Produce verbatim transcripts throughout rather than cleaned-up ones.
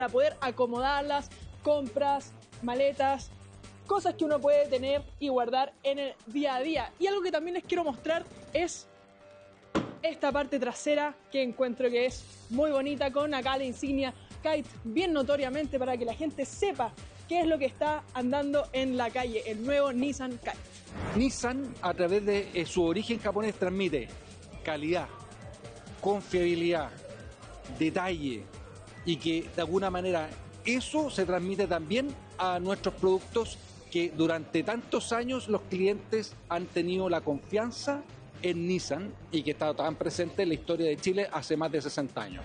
para poder acomodarlas, compras, maletas, cosas que uno puede tener y guardar en el día a día. Y algo que también les quiero mostrar es esta parte trasera, que encuentro que es muy bonita, con acá la insignia Kite bien notoriamente para que la gente sepa qué es lo que está andando en la calle, el nuevo Nissan Kite. Nissan, a través de eh, su origen japonés, transmite calidad, confiabilidad, detalle, y que de alguna manera eso se transmite también a nuestros productos, que durante tantos años los clientes han tenido la confianza en Nissan y que está tan presente en la historia de Chile hace más de sesenta años.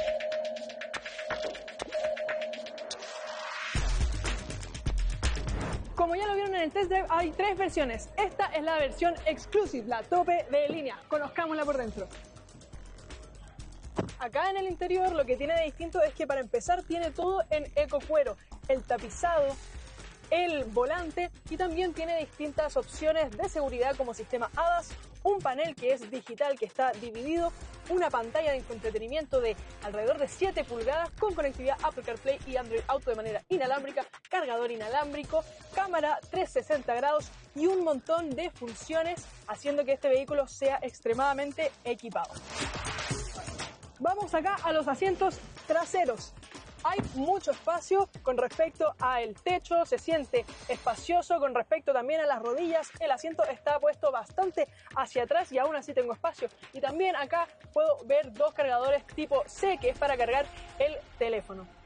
Como ya lo vieron en el test drive, hay tres versiones. Esta es la versión Exclusive, la tope de línea. Conozcámosla por dentro. Acá en el interior lo que tiene de distinto es que para empezar tiene todo en ecocuero, el tapizado, el volante, y también tiene distintas opciones de seguridad como sistema A D A S, un panel que es digital que está dividido, una pantalla de entretenimiento de alrededor de siete pulgadas con conectividad Apple CarPlay y Android Auto de manera inalámbrica, cargador inalámbrico, cámara trescientos sesenta grados y un montón de funciones, haciendo que este vehículo sea extremadamente equipado. Vamos acá a los asientos traseros. Hay mucho espacio con respecto al techo, se siente espacioso con respecto también a las rodillas. El asiento está puesto bastante hacia atrás y aún así tengo espacio. Y también acá puedo ver dos cargadores tipo C, que es para cargar el teléfono.